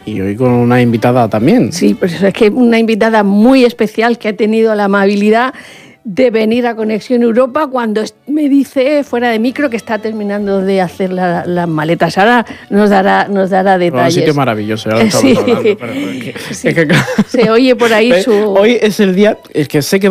Y hoy con una invitada también. Sí, pues es que una invitada muy especial que ha tenido la amabilidad de venir a Conexión Europa cuando me dice fuera de micro que está terminando de hacer las maletas. Ahora nos dará detalles. Un sitio maravilloso, ya lo estamos hablando. Pero Se oye por ahí su... Hoy es el día, es que sé que